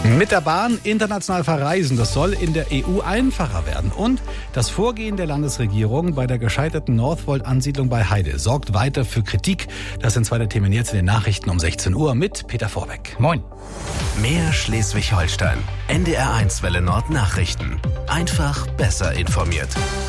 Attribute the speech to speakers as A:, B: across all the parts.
A: Mit der Bahn international verreisen, das soll in der EU einfacher werden. Und das Vorgehen der Landesregierung bei der gescheiterten Northvolt-Ansiedlung bei Heide sorgt weiter für Kritik. Das sind zwei der Themen jetzt in den Nachrichten um 16 Uhr mit Peter Vorbeck. Moin.
B: Mehr Schleswig-Holstein. NDR1 Welle Nord Nachrichten. Einfach besser informiert.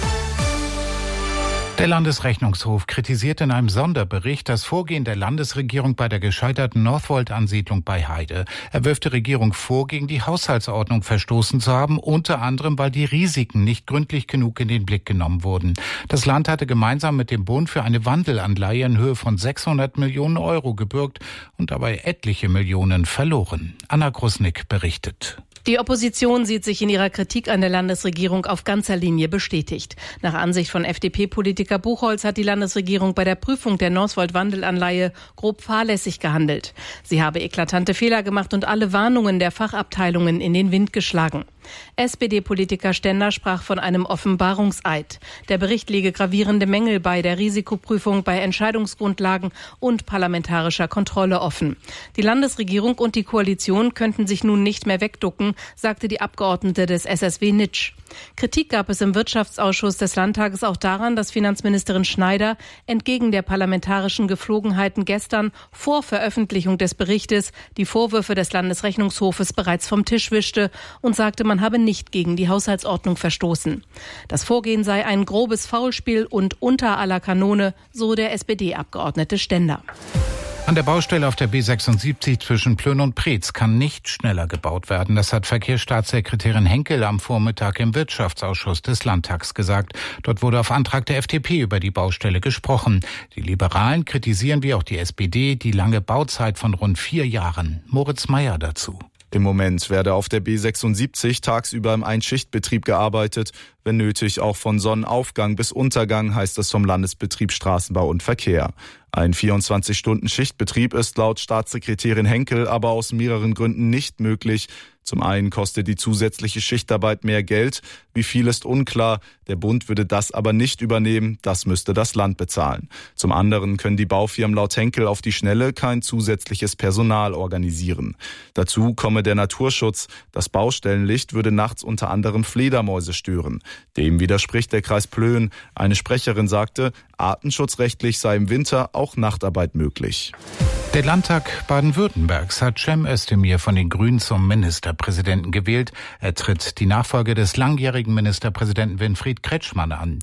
C: Der Landesrechnungshof kritisiert in einem Sonderbericht das Vorgehen der Landesregierung bei der gescheiterten Northvolt-Ansiedlung bei Heide. Er wirft der Regierung vor, gegen die Haushaltsordnung verstoßen zu haben, unter anderem, weil die Risiken nicht gründlich genug in den Blick genommen wurden. Das Land hatte gemeinsam mit dem Bund für eine Wandelanleihe in Höhe von 600 Millionen Euro gebürgt und dabei etliche Millionen verloren. Anna Krusnick berichtet.
D: Die Opposition sieht sich in ihrer Kritik an der Landesregierung auf ganzer Linie bestätigt. Nach Ansicht von FDP-Politiker Buchholz hat die Landesregierung bei der Prüfung der Northvolt-Wandelanleihe grob fahrlässig gehandelt. Sie habe eklatante Fehler gemacht und alle Warnungen der Fachabteilungen in den Wind geschlagen. SPD-Politiker Stender sprach von einem Offenbarungseid. Der Bericht lege gravierende Mängel bei der Risikoprüfung, bei Entscheidungsgrundlagen und parlamentarischer Kontrolle offen. Die Landesregierung und die Koalition könnten sich nun nicht mehr wegducken, sagte die Abgeordnete des SSW Nitsch. Kritik gab es im Wirtschaftsausschuss des Landtages auch daran, dass Finanzministerin Schneider entgegen der parlamentarischen Gepflogenheiten gestern vor Veröffentlichung des Berichtes die Vorwürfe des Landesrechnungshofes bereits vom Tisch wischte und sagte, man habe nicht gegen die Haushaltsordnung verstoßen. Das Vorgehen sei ein grobes Faulspiel und unter aller Kanone, so der SPD-Abgeordnete Stender.
C: An der Baustelle auf der B76 zwischen Plön und Preetz kann nicht schneller gebaut werden. Das hat Verkehrsstaatssekretärin Henkel am Vormittag im Wirtschaftsausschuss des Landtags gesagt. Dort wurde auf Antrag der FDP über die Baustelle gesprochen. Die Liberalen kritisieren wie auch die SPD die lange Bauzeit von rund 4 Jahren. Moritz Meyer dazu.
E: Im Moment werde auf der B76 tagsüber im Einschichtbetrieb gearbeitet, wenn nötig auch von Sonnenaufgang bis Untergang, heißt es vom Landesbetrieb Straßenbau und Verkehr. Ein 24-Stunden-Schichtbetrieb ist laut Staatssekretärin Henkel aber aus mehreren Gründen nicht möglich. Zum einen kostet die zusätzliche Schichtarbeit mehr Geld. Wie viel ist unklar. Der Bund würde das aber nicht übernehmen. Das müsste das Land bezahlen. Zum anderen können die Baufirmen laut Henkel auf die Schnelle kein zusätzliches Personal organisieren. Dazu komme der Naturschutz. Das Baustellenlicht würde nachts unter anderem Fledermäuse stören. Dem widerspricht der Kreis Plön. Eine Sprecherin sagte, artenschutzrechtlich sei im Winter auch Nachtarbeit möglich.
C: Der Landtag Baden-Württembergs hat Cem Özdemir von den Grünen zum Ministerpräsidenten gewählt. Er tritt die Nachfolge des langjährigen Ministerpräsidenten Winfried Kretschmann an.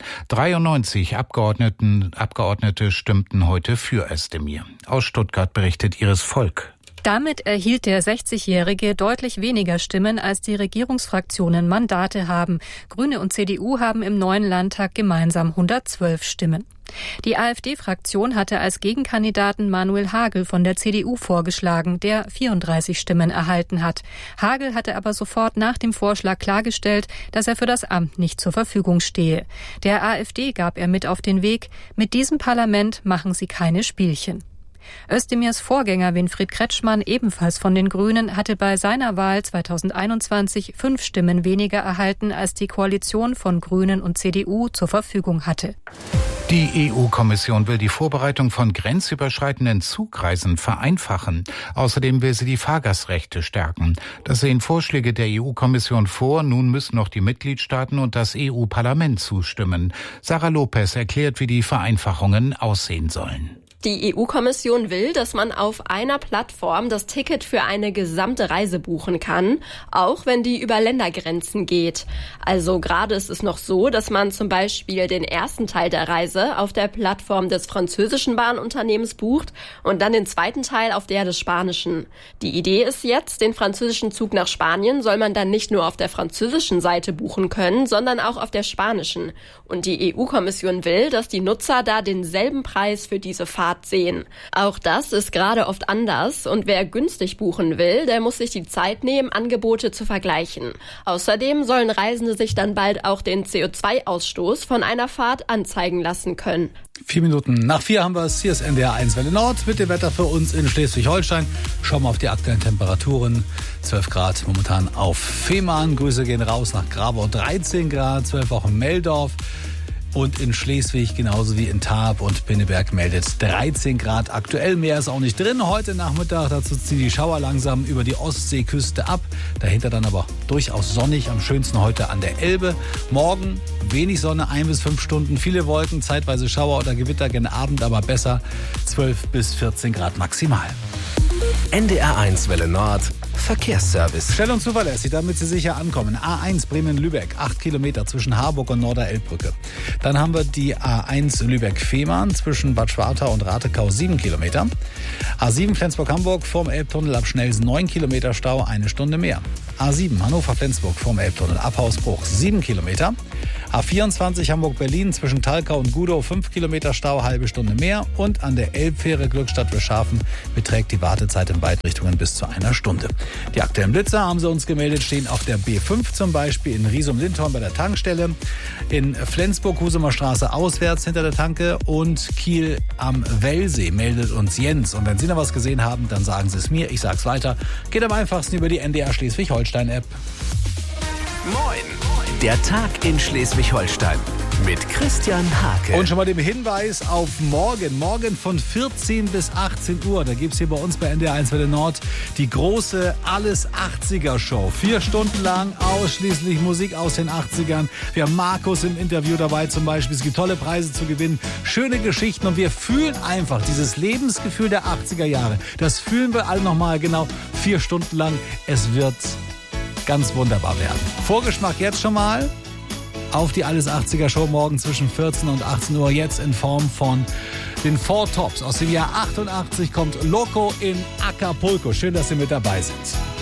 C: 93 Abgeordnete stimmten heute für Özdemir. Aus Stuttgart berichtet Iris Volk.
F: Damit erhielt der 60-Jährige deutlich weniger Stimmen, als die Regierungsfraktionen Mandate haben. Grüne und CDU haben im neuen Landtag gemeinsam 112 Stimmen. Die AfD-Fraktion hatte als Gegenkandidaten Manuel Hagel von der CDU vorgeschlagen, der 34 Stimmen erhalten hat. Hagel hatte aber sofort nach dem Vorschlag klargestellt, dass er für das Amt nicht zur Verfügung stehe. Der AfD gab er mit auf den Weg: Mit diesem Parlament machen Sie keine Spielchen. Özdemirs Vorgänger Winfried Kretschmann, ebenfalls von den Grünen, hatte bei seiner Wahl 2021 5 Stimmen weniger erhalten, als die Koalition von Grünen und CDU zur Verfügung hatte.
C: Die EU-Kommission will die Vorbereitung von grenzüberschreitenden Zugreisen vereinfachen. Außerdem will sie die Fahrgastrechte stärken. Das sehen Vorschläge der EU-Kommission vor. Nun müssen noch die Mitgliedstaaten und das EU-Parlament zustimmen. Sarah Lopez erklärt, wie die Vereinfachungen aussehen sollen.
G: Die EU-Kommission will, dass man auf einer Plattform das Ticket für eine gesamte Reise buchen kann, auch wenn die über Ländergrenzen geht. Also gerade ist es noch so, dass man zum Beispiel den ersten Teil der Reise auf der Plattform des französischen Bahnunternehmens bucht und dann den zweiten Teil auf der des spanischen. Die Idee ist jetzt, den französischen Zug nach Spanien soll man dann nicht nur auf der französischen Seite buchen können, sondern auch auf der spanischen. Und die EU-Kommission will, dass die Nutzer da denselben Preis für diese Fahrt sehen. Auch das ist gerade oft anders und wer günstig buchen will, der muss sich die Zeit nehmen, Angebote zu vergleichen. Außerdem sollen Reisende sich dann bald auch den CO2-Ausstoß von einer Fahrt anzeigen lassen können.
A: 4 Minuten nach 4 haben wir es. Hier ist NDR1 Welle Nord mit dem Wetter für uns in Schleswig-Holstein. Schauen wir auf die aktuellen Temperaturen. 12 Grad momentan auf Fehmarn. Grüße gehen raus nach Grabau. 13 Grad, 12 auch in Meldorf. Und in Schleswig genauso wie in Taab und Pinneberg meldet 13 Grad. Aktuell mehr ist auch nicht drin. Heute Nachmittag, dazu ziehen die Schauer langsam über die Ostseeküste ab. Dahinter dann aber durchaus sonnig. Am schönsten heute an der Elbe. Morgen wenig Sonne, 1 bis 5 Stunden. Viele Wolken, zeitweise Schauer oder Gewitter gen Abend, aber besser. 12 bis 14 Grad maximal.
B: NDR1 Welle Nord. Verkehrsservice.
A: Schnell und zuverlässig, damit Sie sicher ankommen. A1 Bremen-Lübeck, 8 Kilometer zwischen Harburg und Norderelbbrücke. Dann haben wir die A1 Lübeck-Fehmarn zwischen Bad Schwartau und Ratekau, 7 Kilometer. A7 Flensburg-Hamburg vorm Elbtunnel ab Schnelsen, 9 Kilometer Stau, 1 Stunde mehr. A7 Hannover-Flensburg vorm Elbtunnel ab Hausbruch, 7 Kilometer. A24 Hamburg-Berlin zwischen Talkau und Gudow, 5 Kilometer Stau, halbe Stunde mehr. Und an der Elbfähre Glückstadt-Wilschafen beträgt die Wartezeit in beiden Richtungen bis zu 1 Stunde. Die aktuellen Blitzer, haben sie uns gemeldet, stehen auf der B5 zum Beispiel in Riesum-Lindhorn bei der Tankstelle, in Flensburg, Husumer Straße auswärts hinter der Tanke und Kiel am Wellsee meldet uns Jens. Und wenn Sie noch was gesehen haben, dann sagen Sie es mir, ich sag's weiter. Geht am einfachsten über die NDR Schleswig-Holstein-App.
B: Moin! Der Tag in Schleswig-Holstein mit Christian Hake.
A: Und schon mal den Hinweis auf morgen. Morgen von 14 bis 18 Uhr. Da gibt es hier bei uns bei NDR1 Welle Nord die große Alles 80er Show. 4 Stunden lang ausschließlich Musik aus den 80ern. Wir haben Markus im Interview dabei zum Beispiel. Es gibt tolle Preise zu gewinnen, schöne Geschichten und wir fühlen einfach dieses Lebensgefühl der 80er Jahre. Das fühlen wir alle nochmal genau 4 Stunden lang. Es wird ganz wunderbar werden. Vorgeschmack jetzt schon mal auf die Alles 80er Show morgen zwischen 14 und 18 Uhr. Jetzt in Form von den Four Tops. Aus dem Jahr 88 kommt Loco in Acapulco. Schön, dass Sie mit dabei sind.